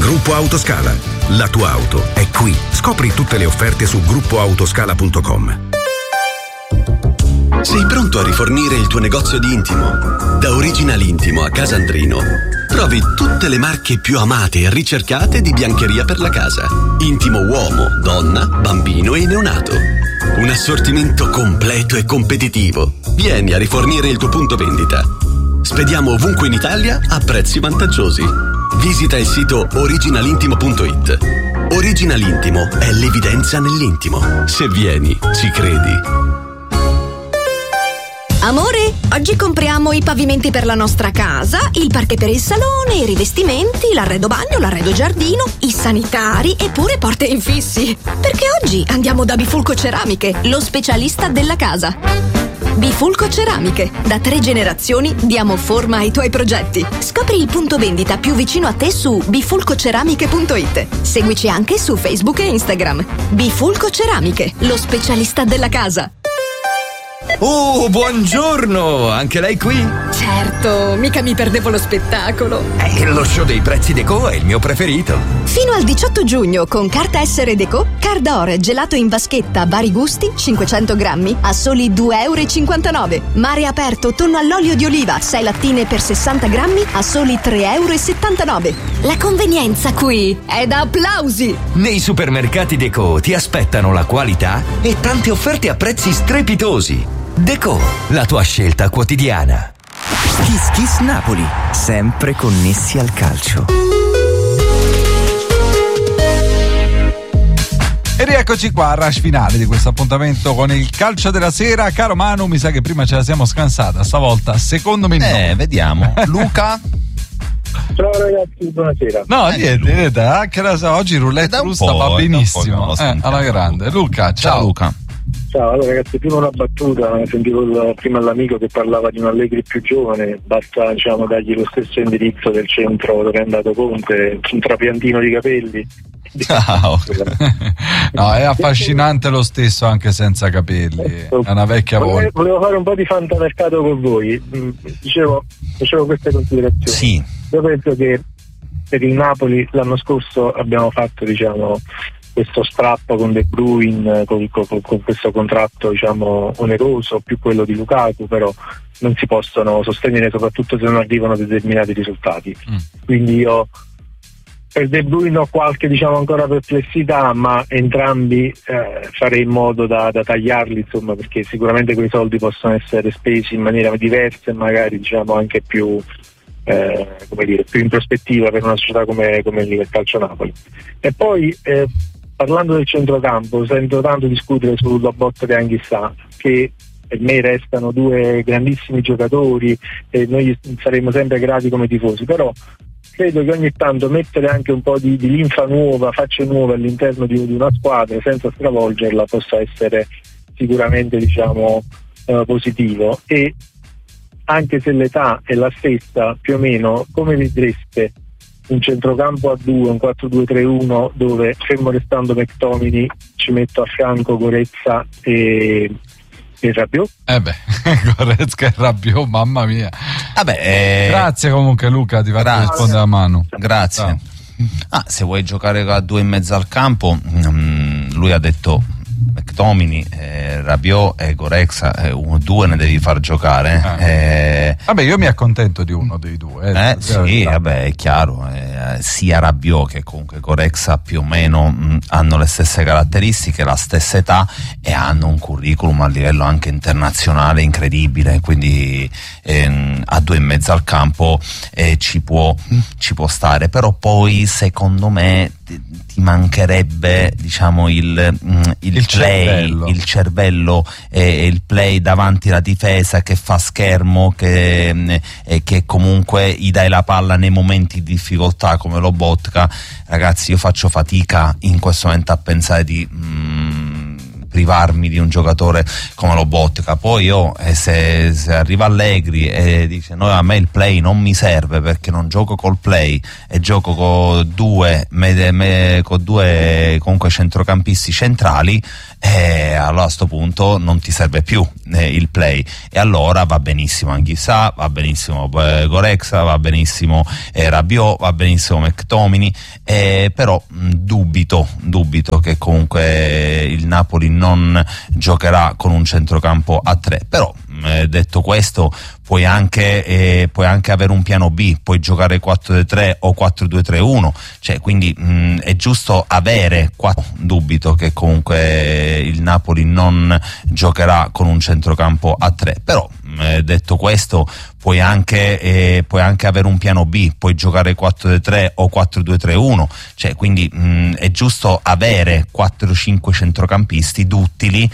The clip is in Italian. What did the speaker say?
Gruppo Autoscala. La tua auto è qui. Scopri tutte le offerte su gruppoautoscala.com. Sei pronto a rifornire il tuo negozio di intimo? Da Original Intimo a Casandrino trovi tutte le marche più amate e ricercate di biancheria per la casa. Intimo uomo, donna, bambino e neonato. Un assortimento completo e competitivo. Vieni a rifornire il tuo punto vendita. Spediamo ovunque in Italia a prezzi vantaggiosi. Visita il sito originalintimo.it. Original Intimo è l'evidenza nell'intimo. Se vieni, ci credi. Amore, oggi compriamo i pavimenti per la nostra casa, il parquet per il salone, i rivestimenti, l'arredo bagno, l'arredo giardino, i sanitari e pure porte infissi. Perché oggi andiamo da Bifulco Ceramiche, lo specialista della casa. Bifulco Ceramiche, da 3 generazioni diamo forma ai tuoi progetti. Scopri il punto vendita più vicino a te su bifulcoceramiche.it. Seguici anche su Facebook e Instagram. Bifulco Ceramiche, lo specialista della casa. Oh, buongiorno! Anche lei qui? Certo, mica mi perdevo lo spettacolo. Lo show dei prezzi Deco è il mio preferito. Fino al 18 giugno con carta essere Deco, Cardor gelato in vaschetta vari gusti 500 grammi a soli €2,59. Mare aperto tonno all'olio di oliva 6 lattine per 60 grammi a soli €3,79. La convenienza qui è da applausi. Nei supermercati Deco ti aspettano la qualità e tante offerte a prezzi strepitosi. Deco, la tua scelta quotidiana. Kiss Kiss Napoli, sempre connessi al calcio. E rieccoci qua al rush finale di questo appuntamento con il calcio della sera. Caro Manu, mi sa che prima ce la siamo scansata, stavolta secondo me no. Vediamo. Luca? Ciao ragazzi, buonasera. No, niente, anche oggi roulette russa va benissimo. Alla grande. Luca, ciao. Luca. Ciao, allora ragazzi, prima una battuta, sentivo prima l'amico che parlava di un Allegri più giovane, basta dargli lo stesso indirizzo del centro dove è andato Conte, un trapiantino di capelli. Ciao. No, è affascinante lo stesso anche senza capelli, è una vecchia volta. Volevo fare un po' di fantamercato con voi, facevo queste considerazioni. Sì. Io penso che per il Napoli l'anno scorso abbiamo fatto questo strappo con De Bruyne, con questo contratto oneroso, più quello di Lukaku, però non si possono sostenere, soprattutto se non arrivano determinati risultati. Quindi io per De Bruyne ho qualche ancora perplessità, ma entrambi farei in modo da tagliarli, insomma, perché sicuramente quei soldi possono essere spesi in maniera diversa e magari anche più più in prospettiva per una società come il Calcio Napoli. E poi parlando del centrocampo, sento tanto discutere sulla botta di Anghissà, che per me restano 2 grandissimi giocatori e noi saremo sempre grati come tifosi, però credo che ogni tanto mettere anche un po' di linfa nuova, facce nuove all'interno di una squadra senza stravolgerla possa essere sicuramente positivo. E anche se l'età è la stessa più o meno, come vedreste un centrocampo a 2, un 4-2-3-1 dove, fermo restando McTominay, ci metto a fianco Goretzka e Rabiot? Goretzka e Rabiot, mamma mia. Grazie comunque Luca, ti faccio rispondere a mano. Grazie. Se vuoi giocare a 2 in mezzo al campo, lui ha detto McTominay, Rabiot e Goretzka, 2 ne devi far giocare. Io mi accontento di uno dei 2. Sì, è chiaro. Sia Rabiot che comunque Goretzka più o meno hanno le stesse caratteristiche, la stessa età e hanno un curriculum a livello anche internazionale incredibile, quindi a 2 in mezzo al campo ci può stare, però poi secondo me ti mancherebbe il cervello e il play davanti alla difesa che fa schermo, che comunque gli dai la palla nei momenti di difficoltà come Lobotka. Ragazzi, io faccio fatica in questo momento a pensare di privarmi di un giocatore come Lobotka. Poi io se arriva Allegri e dice no, a me il play non mi serve perché non gioco col play e gioco con due comunque centrocampisti centrali, allora a sto punto non ti serve più il play, e allora va benissimo Anghissà, va benissimo Goretzka, va benissimo Rabiot, va benissimo McTominay, però dubito che comunque il Napoli non giocherà con un centrocampo a 3. Però detto questo, puoi anche avere un piano B, puoi giocare 4-3 o 4-2-3-1, cioè quindi è giusto avere dubito che comunque il Napoli non giocherà con un centrocampo a 3. Però detto questo, puoi anche avere un piano B, puoi giocare 4-3 o 4-2-3-1, cioè quindi è giusto avere 4-5 centrocampisti duttili